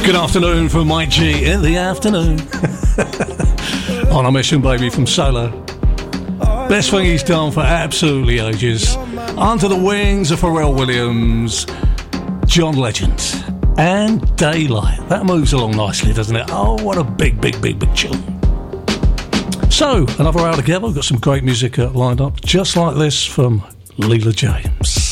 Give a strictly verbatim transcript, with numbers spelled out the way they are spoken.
Good afternoon from Mike G in the afternoon. On a mission, baby, from Solo. Best thing he's done for absolutely ages. Under the Wings of Pharrell Williams, John Legend, and Daylight. That moves along nicely, doesn't it? Oh, what a big, big, big, big tune. So, another hour together. We've got some great music uh, lined up, just like this from Leela James.